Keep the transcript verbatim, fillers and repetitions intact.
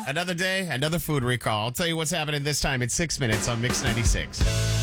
Another day, another food recall. I'll tell you what's happening this time in six minutes on Mix ninety-six.